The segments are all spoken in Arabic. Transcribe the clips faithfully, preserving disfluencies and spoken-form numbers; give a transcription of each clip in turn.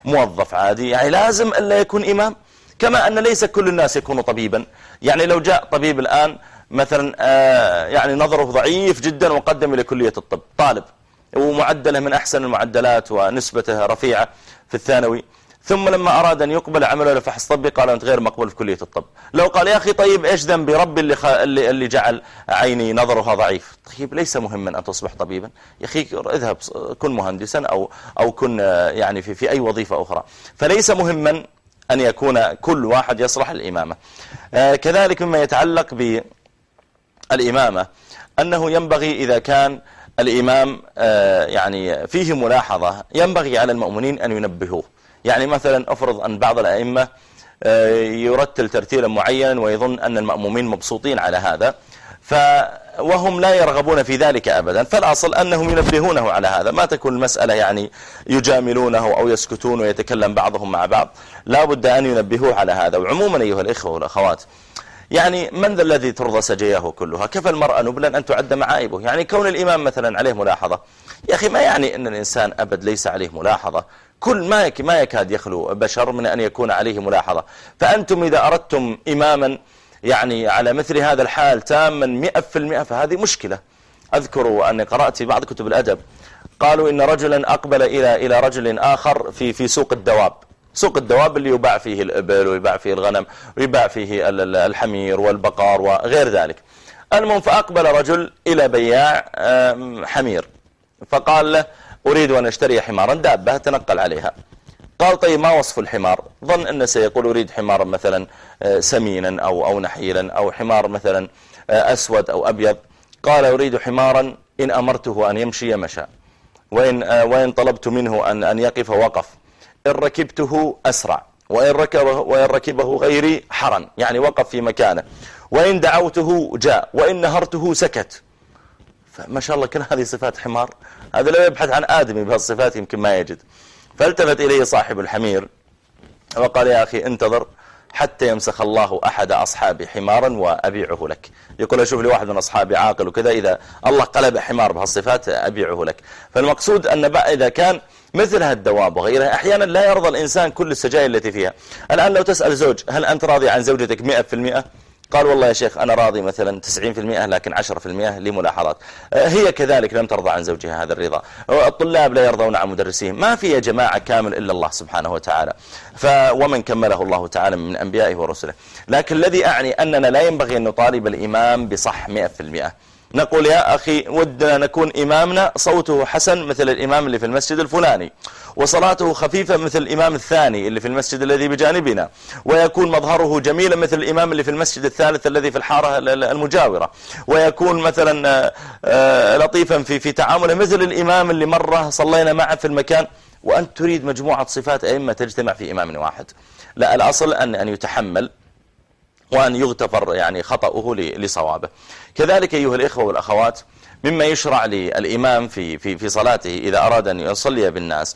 موظف عادي يعني لازم ألا يكون إمام؟ كما أن ليس كل الناس يكون طبيبا. يعني لو جاء طبيب الآن مثلا يعني نظره ضعيف جدا وقدم إلى كلية الطب طالب ومعدله من أحسن المعدلات ونسبته رفيعة في الثانوي، ثم لما أراد أن يقبل عمله له فحص طبي قال أنت غير مقبول في كلية الطب. لو قال يا أخي طيب إيش ذنبي ربي اللي, خ... اللي, اللي جعل عيني نظرها ضعيف، طيب ليس مهما أن تصبح طبيبا يا أخي، اذهب كن مهندسا أو, أو كن يعني في, في أي وظيفة أخرى. فليس مهما أن يكون كل واحد يصلح الإمامة. آه كذلك مما يتعلق بالإمامة أنه ينبغي إذا كان الإمام آه يعني فيه ملاحظة ينبغي على المؤمنين أن ينبهوه. يعني مثلا أفرض أن بعض الأئمة يرتل ترتيلا معينا ويظن أن المأمومين مبسوطين على هذا ف وهم لا يرغبون في ذلك أبدا، فالأصل أنهم ينبهونه على هذا، ما تكون المسألة يعني يجاملونه أو يسكتون ويتكلم بعضهم مع بعض، لا بد أن ينبهوه على هذا. وعموما أيها الإخوة والأخوات، يعني من ذا الذي ترضى سجاياه كلها؟ كفى المرأة نبلا أن تعد معايبه. يعني كون الإمام مثلا عليه ملاحظة يا أخي ما يعني أن الإنسان أبد ليس عليه ملاحظة، كل ما ما يكاد يخلو بشر من أن يكون عليه ملاحظة. فأنتم إذا أردتم إماما يعني على مثل هذا الحال تاما مئة في المئة فهذه مشكلة. أذكر أني قرأت في بعض كتب الأدب قالوا إن رجلا أقبل إلى إلى رجل آخر في في سوق الدواب، سوق الدواب اللي يباع فيه الإبل ويباع فيه الغنم ويباع فيه الحمير والبقار وغير ذلك. المهم فأقبل رجل إلى بياع حمير فقال له أريد أن أشتري حمارا دابة أتنقل عليها. قال طيب ما وصف الحمار؟ ظن أنه سيقول أريد حمارا مثلا سمينا أو أو نحيلا أو حمار مثلا أسود أو أبيض. قال أريد حمارا إن أمرته أن يمشي مشى، وإن وإن طلبت منه أن أن يقف وقف، إن ركبته أسرع، وإن ركبه وإن ركبه غيري حرن، يعني وقف في مكانه، وإن دعوته جاء، وإن نهرته سكت. فما شاء الله كل هذه صفات حمار، هذا لو يبحث عن آدمي بهالصفات يمكن ما يجد. فالتفت إليه صاحب الحمير وقال يا أخي انتظر حتى يمسخ الله أحد أصحابي حمارا وأبيعه لك. يقول أشوف لي واحد من أصحابي عاقل وكذا إذا الله قلب حمار بهالصفات أبيعه لك. فالمقصود أن بقى إذا كان مثل هالدواب وغيرها أحيانا لا يرضى الإنسان كل السجاير التي فيها. الآن لو تسأل زوج هل أنت راضي عن زوجتك مئة في المئة؟ قال والله يا شيخ أنا راضي مثلا تسعين في المئة لكن عشرة في المئة لي ملاحظات. هي كذلك لم ترضى عن زوجها هذا الرضا. الطلاب لا يرضون عن مدرسين. ما في يا جماعة كامل إلا الله سبحانه وتعالى، ومن كمله الله تعالى من أنبيائه ورسله. لكن الذي أعني أننا لا ينبغي أن نطالب الإمام بصح مئة في المئة. نقول يا أخي ودنا نكون إمامنا صوته حسن مثل الإمام اللي في المسجد الفلاني، وصلاته خفيفة مثل الإمام الثاني اللي في المسجد الذي بجانبنا، ويكون مظهره جميلا مثل الإمام اللي في المسجد الثالث الذي في الحارة المجاورة، ويكون مثلا لطيفا في في تعامله مثل الإمام اللي مرة صلينا معه في المكان. وأنت تريد مجموعة صفات أئمة تجتمع في إمام واحد. لا، الأصل أن أن يتحمل وأن يغتفر يعني خطأه لصوابه. كذلك أيها الإخوة والأخوات مما يشرع للإمام في في في صلاته إذا أراد أن يصلي بالناس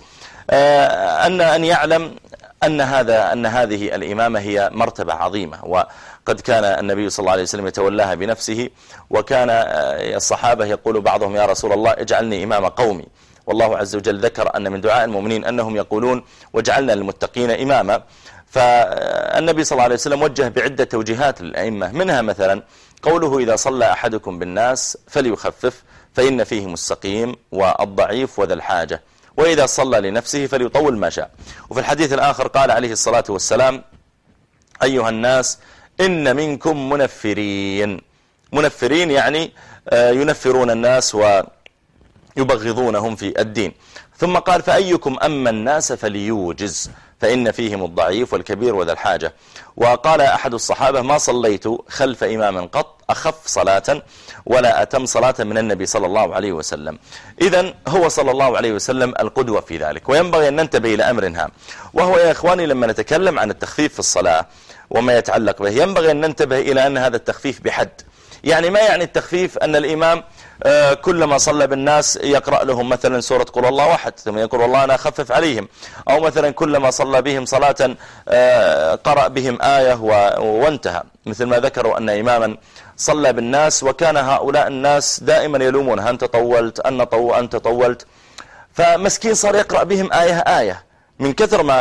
أن أن يعلم أن هذا أن هذه الإمامة هي مرتبة عظيمة، وقد كان النبي صلى الله عليه وسلم يتولاها بنفسه، وكان الصحابة يقول بعضهم يا رسول الله اجعلني إمام قومي. والله عز وجل ذكر أن من دعاء المؤمنين أنهم يقولون واجعلنا للمتقين إماما. فالنبي صلى الله عليه وسلم وجه بعدة توجيهات للأئمة، منها مثلا قوله إذا صلى أحدكم بالناس فليخفف فإن فيهم السقيم والضعيف وذا الحاجة، وإذا صلى لنفسه فليطول ما شاء. وفي الحديث الآخر قال عليه الصلاة والسلام أيها الناس إن منكم منفرين. منفرين يعني ينفرون الناس ويبغضونهم في الدين. ثم قال فأيكم أما الناس فليوجز فإن فيهم الضعيف والكبير وذا الحاجة. وقال أحد الصحابة ما صليت خلف إمام قط أخف صلاة ولا أتم صلاة من النبي صلى الله عليه وسلم. إذن هو صلى الله عليه وسلم القدوة في ذلك. وينبغي أن ننتبه إلى أمر هام، وهو يا إخواني لما نتكلم عن التخفيف في الصلاة وما يتعلق به ينبغي أن ننتبه إلى أن هذا التخفيف بحد. يعني ما يعني التخفيف أن الإمام كلما صلى بالناس يقرأ لهم مثلا سورة قل الله واحد ثم يقول والله أنا أخفف عليهم، أو مثلا كلما صلى بهم صلاة قرأ بهم آية وانتهى، مثل ما ذكروا أن إماما صلى بالناس وكان هؤلاء الناس دائما يلومونها أنت طولت أن طو أنت طولت، فمسكين صار يقرأ بهم آية آية من كثر ما